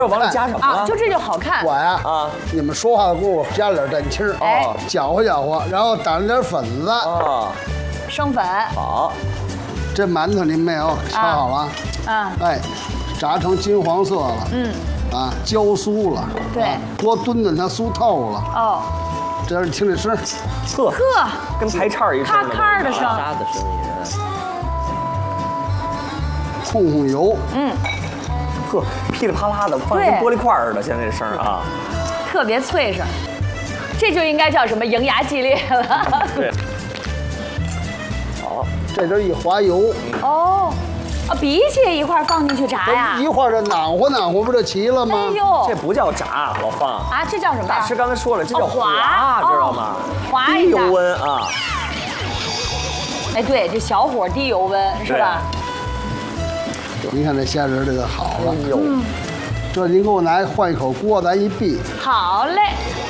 这完了加什么了？ 就这就好看。 我呀你们说话的功夫加了点蛋清儿，搅和搅和，然后打上点粉子生粉。 好， 这馒头您没有炒好了哎，炸成金黄色了，焦酥了， 对， 锅炖的它酥透了。这是听这声， 呵，跟排叉一声， 咔咔的声， 沙的声音。 控油， 呵，噼里啪啦的，放跟玻璃块似的，现在这声啊， 特别脆声，这就应该叫什么营牙激烈了。 对，好， 这就是一滑油。 荸荠一块放进去炸呀？ 一块的暖和暖和，不就齐了吗？ 哎呦， 这不叫炸，老方这叫什么？ 大师刚才说了，这叫滑，知道吗？ 滑低油温啊。 哎，对，这小火低油温是吧？ 您看这虾仁这个好了，这您给我拿换一口锅，咱一闭。 好嘞。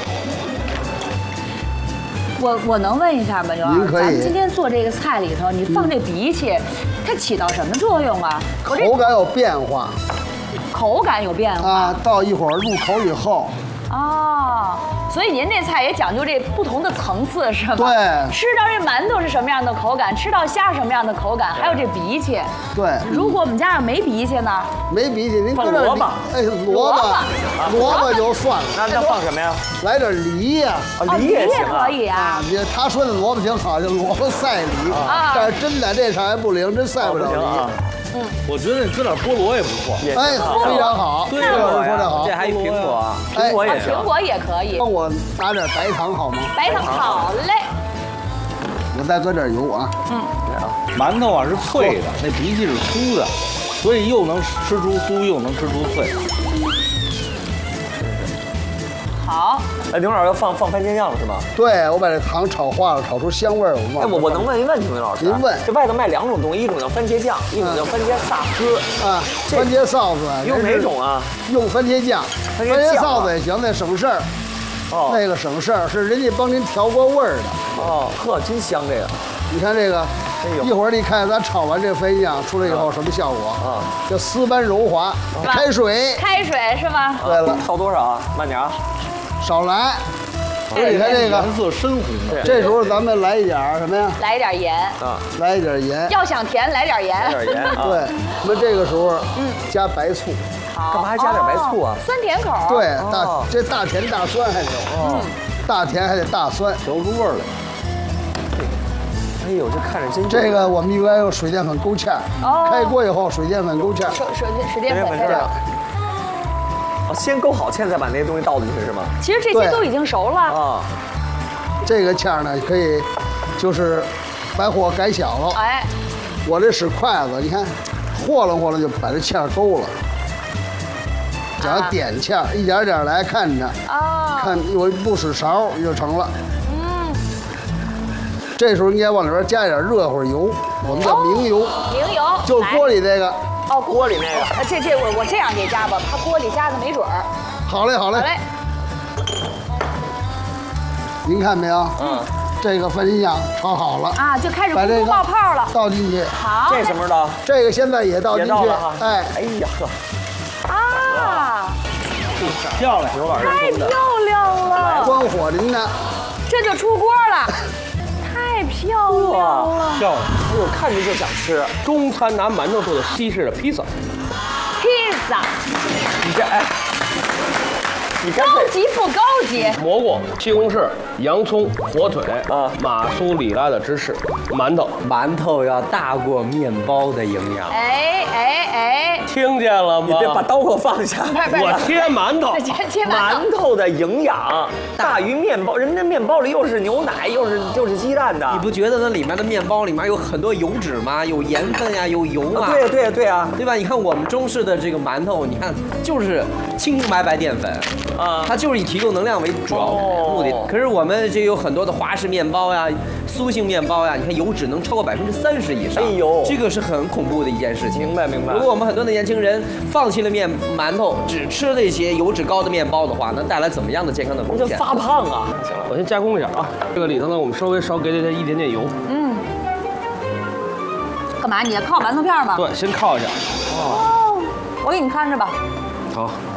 我能问一下吗，刘老师？咱们今天做这个菜里头，你放这荸荠，它起到什么作用啊？ 口感有变化。 口感有变化到一会儿入口以后。 所以您这菜也讲究这不同的层次是吧？ 对。 吃到这馒头是什么样的口感，吃到虾是什么样的口感，还有这荸荠。 对。 如果我们家要没荸荠呢？ 没荸荠，您放萝卜。 哎，萝卜就算了。 那放什么呀？ 来点梨呀。 梨也行可以啊。 他说的萝卜挺好，就萝卜赛梨。但是真在这上还不灵，真赛不了梨。 我觉得你搁点菠萝也不错。 哎，非常好。 对， 说的好。 这还有苹果，苹果也行。 苹果也可以。 帮我拿点白糖好吗？ 白糖好嘞。 我再搁点油啊。 馒头是脆的，那荸荠是酥的，所以又能吃出酥，又能吃出脆。 好。 哎，刘老师要放番茄酱了是吧？ 对，我把这糖炒化了，炒出香味儿。 我能问一问题吗，刘老师？ 您问。 这外头卖两种东西，一种叫番茄酱，一种叫番茄萨司。 番茄臊子用哪种啊？ 用番茄酱。番茄臊子也行，那省事儿。那个省事儿，是人家帮您调过味儿的。 呵，真香这个。 你看这个，一会儿你看咱炒完这番茄酱出来以后什么效果？叫丝般柔滑。开水是吗？ 对了。 倒多少啊？慢点啊。 少来。你看这个颜色深红的。 这时候咱们来一点什么呀？ 来一点盐。 来一点盐。 要想甜，来点盐。 对，那这个时候加白醋。 干嘛还加点白醋啊？ 酸甜口。 对，这大甜大酸还得有。大甜还得大酸， 调出味儿来。 哎呦，这看着真。 这个我们应该用水淀粉勾芡。开锅以后水淀粉勾芡。 水淀粉这样。 先勾好芡，再把那些东西倒进去是吗？ 其实这些都已经熟了。 这个芡呢，可以就是把火改小了。我这使筷子，你看，和了就把这芡勾了。只要点芡，一点点来看着。看我不使勺就成了。这时候应该往里边加一点热乎油，我们叫明油。 明油。 就是锅里那个。 锅里那个。 这我这样给加吧，怕锅里加的没准儿。 好嘞。您看没有？这个番茄酱炒好了就开始咕咕冒泡了。 倒进去。 好。 这什么时候倒？ 这个现在也倒进去。 哎呀呵。 漂亮，刘老师。 太漂亮了。 关火您呢？ 这就出锅了。太漂亮了。 漂亮。 哎呦，看着就想吃。 中餐拿馒头做的西式的披萨。 你这你高级不高级？ 蘑菇、西红柿、洋葱、火腿马苏里拉的芝士， 馒头要大过面包的营养。 听见了吗？ 你别把刀给我放下。 我切馒头。 馒头的营养大于面包，人家面包里又是牛奶，又是鸡蛋的。 你不觉得那里面的面包里面有很多油脂吗？有盐分呀，有油啊。 对啊， 对吧？你看我们中式的这个馒头，你看就是清清白白淀粉。它就是以提供能量为主要目的。可是我们这有很多的华式面包呀、酥性面包呀，你看油脂能超过30%以上。 哎呦， 这个是很恐怖的一件事情。 明白。 如果我们很多的年轻人放弃了馒头，只吃那些油脂高的面包的话，能带来怎么样的健康的风险？ 发胖啊！ 行了，我先加工一下啊。这个里头呢，我们稍微少给它一点点油。 干嘛？你要烤馒头片吗？ 对，先烤一下。 我给你看着吧。 好。